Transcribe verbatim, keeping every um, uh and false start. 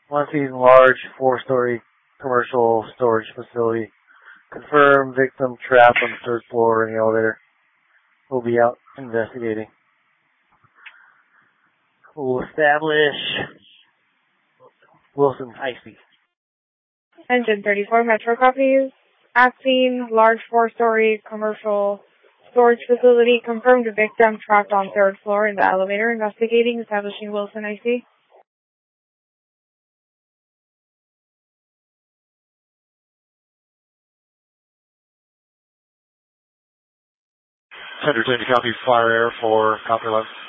Muncie large four-story commercial storage facility. Confirm victim trapped on the third floor in the elevator. We'll be out investigating. We'll establish Wilson Icy. Engine thirty-four Metro copies. At scene, large four-story commercial storage facility. Confirmed the victim trapped on third floor in the elevator. Investigating, establishing Wilson I C. Center, clean to copy, fire air for copy left.